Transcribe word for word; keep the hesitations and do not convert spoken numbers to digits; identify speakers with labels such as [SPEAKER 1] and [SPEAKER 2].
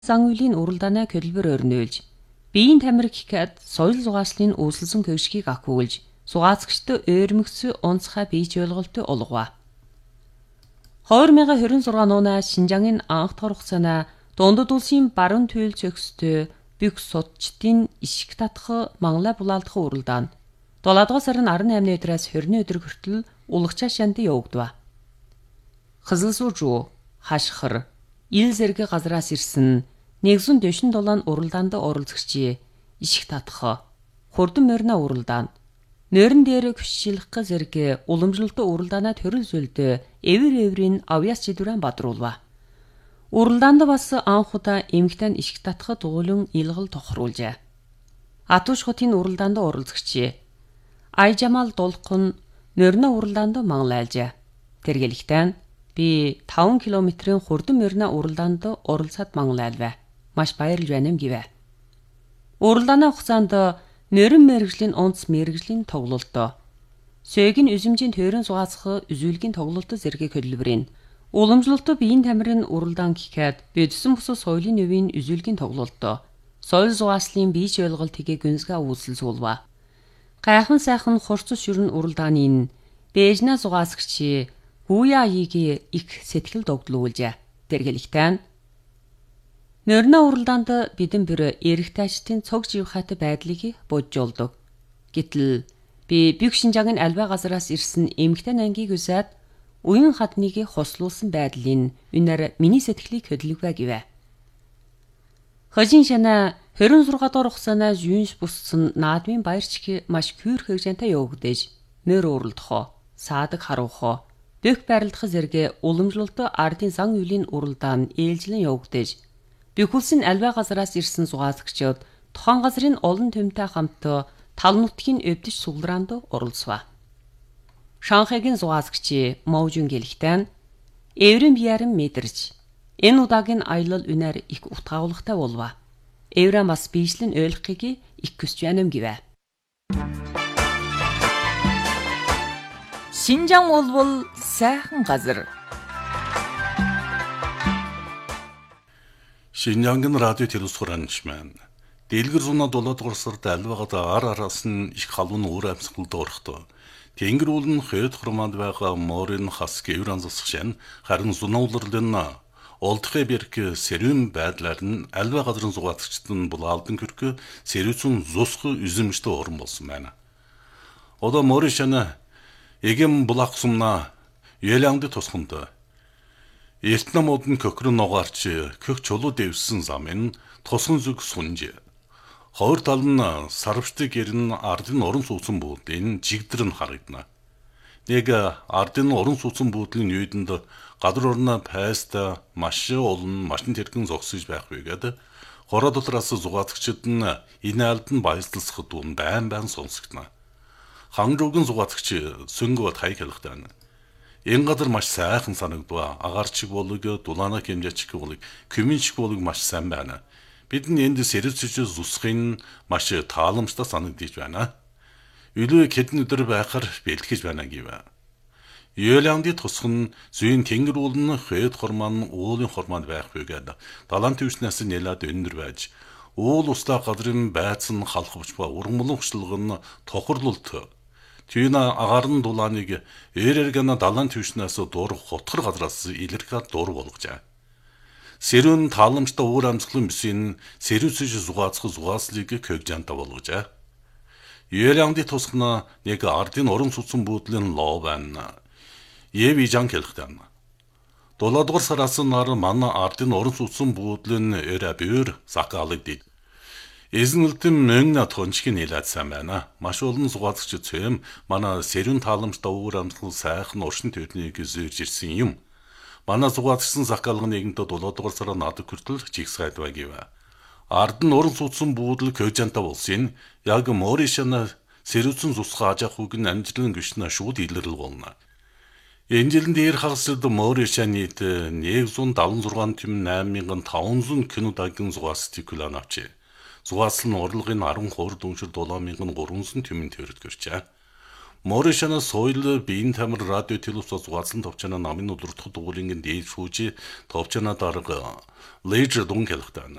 [SPEAKER 1] Зан үйлийн уралдаанаа хөдөлбөр өрнөөлж, биеийн тамирыг хикад соёл зугааслын үүсэлсэн көгшгийг ахиулж, зугаацагчд өөрмөгц онцгой бийж ойлголттой олгова. хоёр мянган хорин зургаан оноос Шинжаангийн анх торох санаа дундад улсын баруун туйл зөкстэй бүх судчдын ишиг татах мангалай булаалдах уралдаан долоодугаар сарын арван наймны өдрөөс хорины өдөр хүртэл улагчаа шанд явагдав. Хызылсуужуу, хашхар, ил зэрэг газраас ирсэн нэгэн дэшин долоон уралдаанд оролцогчие ишиг татах хурдан морина уралдаан нойрон дээр хөшшилх зэрэг уламжлалт уралдаанаа төрөл зөвлөдөө эвэр эврийн авьяас чидүрэн бадруулва. Уралдаанд бас анх удаа эмэгтэй ишиг татах дуулан илгэл тохируулжээ. Атуш хотын уралдаанд оролцогчие Айжамал дулхан морина уралдаанд манлайлжээ. Тэргэлэгтэн би таван километрийн хурдан морина уралдаанд оролцоод манлайлвэ. Маш баярлж байна гэвэ. Уралдааны хугацаанд морин мэрэгжлийн онц мэрэгжлийн тоглолт, сөгийн үзэмжийн тойрон зугаацах үзүүлгийн тоглолт зэрэг хөдөлмөрийн уламжлалт биеийн тамирын уралдаан гэхэд бидсэн бус соёлын нөвийн үзүүлгийн тоглолт, соёл зугааслын бийж ойлголтыг гүнзгий үүсэлсүүлва. Гайхан сайхан хурц шүрэн уралдааны бэжнэ зугаасгч Гуяыг их сэтгэл догдлуулжээ. Тэргэлэгтэн нойрно уралдаанд бидэн бүр эрэгт ажтын цог живхайтай байдлыг боджолдог. Гэтэл би бүх Шинжаангийн альва газараас ирсэн эмэгтэй ангийг үсээд уян хадныг хослуулсан байдлын үнээр миний сэтгэлийг хөдлөвэ гэвэ. Хожин шана хорин зургаа дор хугацаанаас юунш буссан наадмын баярчиг маш хүйр хөвжэнтэй явагдаж нөр уралдах, саадаг харуухаа дөх байрлах зэрэг уламжлалт ардын зан үйлийн уралдаан ээлжлэн явагдаж бүх улсын альва газараас ирсэн зугаацагчид тухайн газрын олон төмтэй хамт тал нутгийн өвдөж суглараанд оролцва. Шанхайгийн зугаацагч Моужун гэлэгтэн эврэн бияран мэдэрч энэ удаагийн аялал үнээр их утгаалагтай болва. Эврэн бас биешлэн ойлгохыг их хүсэж байна гэвэ.
[SPEAKER 2] Шинжаан болбол сайхан газар.
[SPEAKER 3] Шинжаангийн радио телевизхуранч маань дэлгэр зуна долоодугаар сард альвагад ар араас нь их халуун уур амьсгалд орохдоо тэнгэр уулын хойд хурманд байгаа морин хас гэврэн засгшин харин зунаулрлын олдхой берг сэрүүн байдлаар нь альва газрын зугаацчид нь булаалдан көркө сэрүүцэн зусх үзэмжтэй орон болсон байна. Одоо моришана эгэм булак сумна елангд тусханд Эртнамууд нь көхрөн нугаарч көх чулуу дэвсэн замын тусган зүг сунж. Хоёр тал нь сарвчтай гэрн ардын орон сууцсан буудлын жигдэр нь харагдана. Нэг ардын орон сууцсан буудлын үйдэнд гадар орно пайста маш олон машин тэргэн зогсож байх үгээд хороо дотроос зугаацагчид нь энэ алд нь баясгалсахад дуун байн байн сонсогдно. Хангруугийн зугаацагч сөнгөө тайг хэлэхтэй. Энэ газар маш сайхан санагдва. Агаарчиг болог, дулаана хэмжээчиг болог, күминчиг болог маш сайн байна. Бид энд сэрэлцэж зусхын маш тааламжтай санагдаж байна. Илүү хэдэн өдөр байхаар бэлтгэж байна гэв. Йоланди тусган зүйн тэнгэр уулын хойд хормон уулын хормонд байх үгээд далайн төвчнээс нэлээд өндөр байж уул устаа газрын байцсан халахвч ба ургамлын хөшлгөн тохирлолт Түйна агарн дулааныг эрэргэн далайн төвчнээс дур хотгор газраас илэрхээд дур болгожээ. Сэрүүн тааламжтай уур амьсгалын бүсийн сэрүүцэж зугаацах зугааслыг көгжанта болгожээ. Йоланди тусгана нэг ардын орон сууцсан буудлын лоо байна. Евижан хэлэхтэн. долоодугаар сараас нар манай ардын орон сууцсан буудлын өрөбөр сакалыг дид. Эзнэлтэн мөнгө тончгийн хэлээд сайн байна. Маш олон зугаацагч цэм манай сэрүүн тааламжтай уур амьсгал сайхан уршин төвднийг зөөрж ирсэн юм. Манай зугаацсан сакалгын нэгэнтэ долоодугаар сараа надад хүртэл чигсайдваа гэв. Ард нь орон сууцсан буудал көөжанта болсон. Яг Моришана сэрүүцэн зусгаа ажах үг нь амжилан гүшнэ шууд илэрл болно. Энэ жилийн дээр хагасд Моришанит нэгэн даван зургаан тэм найман мянган таван зуун кинодагийн зугаацтыг хүлээн авчээ. Зугаацлын орлогын арван хувь дүншир долоо мянган гурван зуун тэмэн төрөд гэрчээ. Моришана сойл биеийн тамир радио телевизоос угаалсан товчана намын удирдах дугуулын дээд шүүжи товчана дарга лежер дун хэлхтэн.